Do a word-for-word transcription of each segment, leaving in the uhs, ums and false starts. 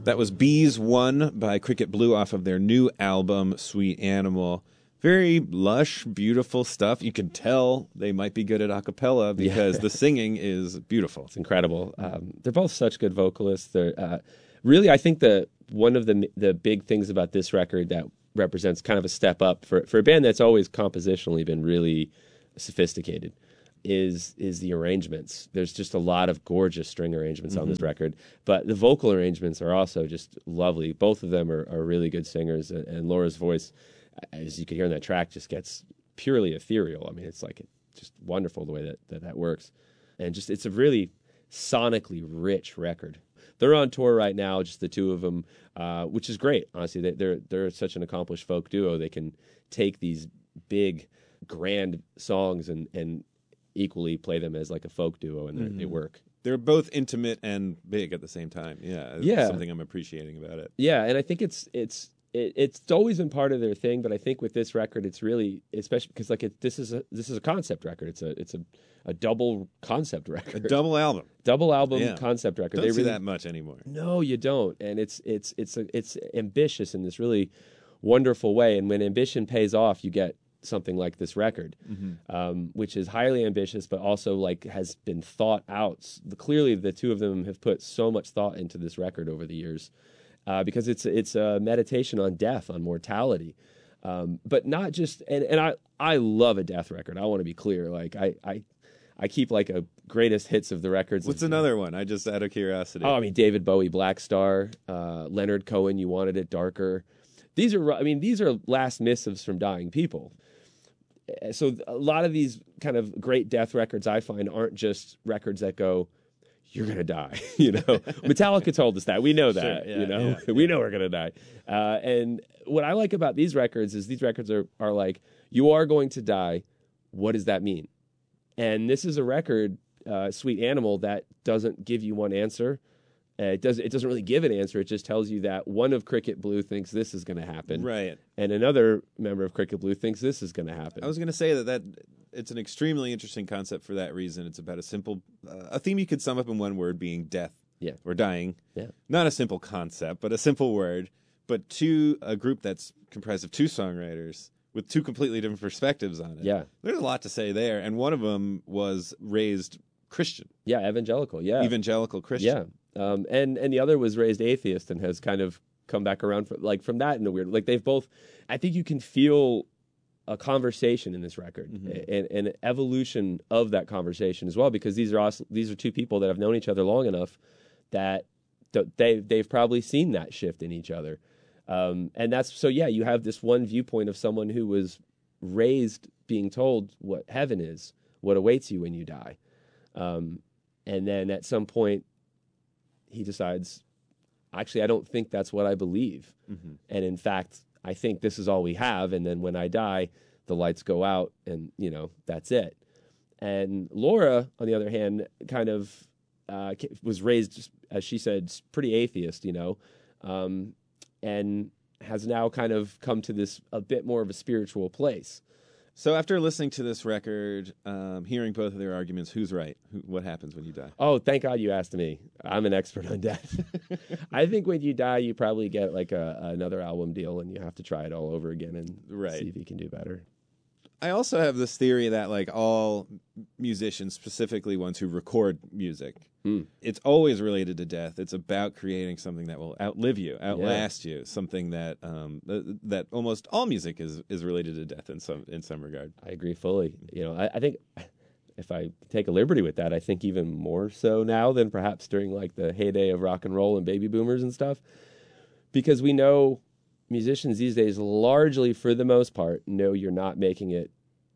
That was Bees One by Cricket Blue off of their new album, Sweet Animal. Very lush, beautiful stuff. You can tell they might be good at a cappella because yeah. the singing is beautiful. It's incredible. Um, they're both such good vocalists. They're uh, really, I think the one of the the big things about this record that represents kind of a step up for for a band that's always compositionally been really sophisticated is is the arrangements. There's just a lot of gorgeous string arrangements mm-hmm. on this record, but the vocal arrangements are also just lovely. Both of them are, are really good singers, and, and Laura's voice, as you can hear in that track, just gets purely ethereal. I mean, it's like just wonderful the way that that, that works, and just it's a really sonically rich record. They're on tour right now, just the two of them, uh, which is great. Honestly, they, they're they're such an accomplished folk duo. They can take these big, grand songs and and equally play them as like a folk duo, and mm-hmm. they work. They're both intimate and big at the same time. Yeah, it's yeah. something I'm appreciating about it. Yeah, and I think it's it's it, it's always been part of their thing, but I think with this record, it's really especially because like it, this is a this is a concept record. It's a it's a, a double concept record, a double album, double album yeah. concept record. Don't they see really, that much anymore. No, you don't, and it's it's it's a, it's ambitious in this really wonderful way. And when ambition pays off, you get something like this record, mm-hmm. um, which is highly ambitious, but also like has been thought out. The, clearly, the two of them have put so much thought into this record over the years, uh, because it's it's a meditation on death, on mortality, um, but not just. And, and I I love a death record. I want to be clear. Like I I I keep like a greatest hits of the records. What's of, another one? I just out of curiosity. Oh, I mean David Bowie, Black Star, uh, Leonard Cohen, You Wanted It Darker. These are I mean these are last missives from dying people. So a lot of these kind of great death records I find aren't just records that go, you're going to die, you know. Metallica told us that. We know that, sure, yeah, you know. Yeah, we yeah. know we're going to die. Uh, and what I like about these records is these records are, are like, you are going to die. What does that mean? And this is a record, uh, Sweet Animal, that doesn't give you one answer. Uh, it does. It doesn't really give an answer. It just tells you that one of Cricket Blue thinks this is going to happen, right? And another member of Cricket Blue thinks this is going to happen. I was going to say that that it's an extremely interesting concept for that reason. It's about a simple, uh, a theme you could sum up in one word, being death, yeah, or dying. Yeah, not a simple concept, but a simple word. But to a group that's comprised of two songwriters with two completely different perspectives on it. Yeah, there's a lot to say there, and one of them was raised Christian. Yeah, evangelical. Yeah, evangelical Christian. Yeah. Um, and and the other was raised atheist and has kind of come back around for, like from that in a weird like they've both. I think you can feel a conversation in this record, mm-hmm. and, and an evolution of that conversation as well, because these are also, these are two people that have known each other long enough that they they've probably seen that shift in each other, um, and that's so yeah. You have this one viewpoint of someone who was raised being told what heaven is, what awaits you when you die, um, and then at some point he decides, actually, I don't think that's what I believe. Mm-hmm. And in fact, I think this is all we have. And then when I die, the lights go out and, you know, that's it. And Laura, on the other hand, kind of uh, was raised, as she said, pretty atheist, you know, um, and has now kind of come to this a bit more of a spiritual place. So after listening to this record, um, hearing both of their arguments, who's right? Who, what happens when you die? Oh, thank God you asked me. I'm an expert on death. I think when you die, you probably get like a, another album deal and you have to try it all over again and right. see if you can do better. I also have this theory that like all musicians, specifically ones who record music, mm. it's always related to death. It's about creating something that will outlive you, outlast yeah. you, something that um, th- that almost all music is, is related to death in some in some regard. I agree fully. You know, I, I think if I take a liberty with that, I think even more so now than perhaps during like the heyday of rock and roll and baby boomers and stuff, because we know musicians these days largely, for the most part, know you're not making it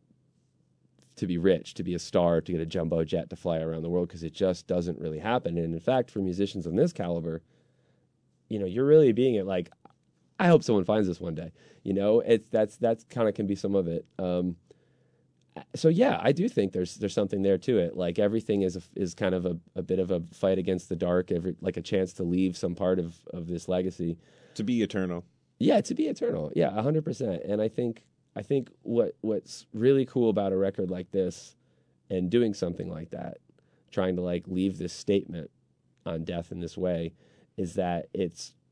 to be rich, to be a star, to get a jumbo jet to fly around the world, because it just doesn't really happen. And in fact, for musicians of this caliber, you know, you're really being it like, I hope someone finds this one day. You know, it's that's that's kind of can be some of it. Um, so yeah, I do think there's there's something there to it. Like everything is a, is kind of a, a bit of a fight against the dark, every like a chance to leave some part of, of this legacy, to be eternal. Yeah, to be eternal. Yeah, a hundred percent. And I think I think what what's really cool about a record like this and doing something like that, trying to like leave this statement on death in this way, is that it's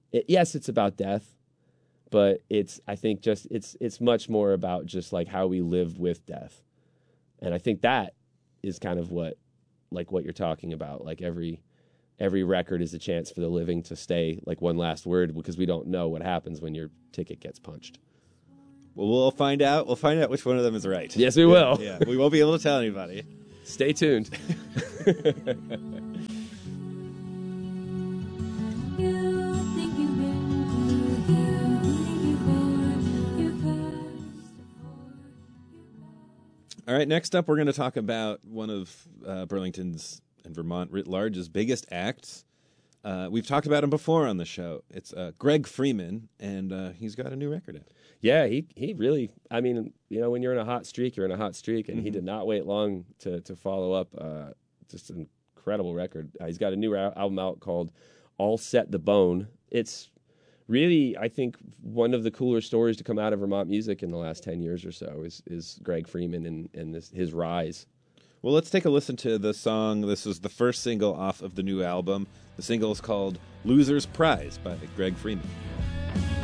it, yes, it's about death, but it's I think just it's it's much more about just like how we live with death, and I think that is kind of what like what you're talking about. Like every every record is a chance for the living to stay like one last word, because we don't know what happens when your ticket gets punched. Well, we'll find out. We'll find out which one of them is right. Yes, we will. Yeah, yeah. We won't be able to tell anybody. Stay tuned. All right, next up, we're going to talk about one of uh, Burlington's and Vermont writ large's biggest acts. Uh, we've talked about him before on the show. It's uh, Greg Freeman, and uh, he's got a new record out. Yeah, he he really, I mean, you know, when you're in a hot streak, you're in a hot streak, and mm-hmm. he did not wait long to, to follow up. Uh, just an incredible record. Uh, he's got a new album out called All Set the Bone. It's really, I think, one of the cooler stories to come out of Vermont music in the last ten years or so is is Greg Freeman and, and this, his rise. Well, let's take a listen to the song. This is the first single off of the new album. The single is called Loser's Prize by Greg Freeman.